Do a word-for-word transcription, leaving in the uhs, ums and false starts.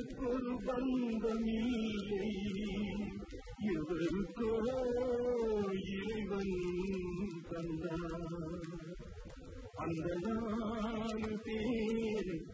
எனக்கொரு பந்தமில்லை எவருக்கோ இறைவன் தந்தான் அந்த நாலு பேரை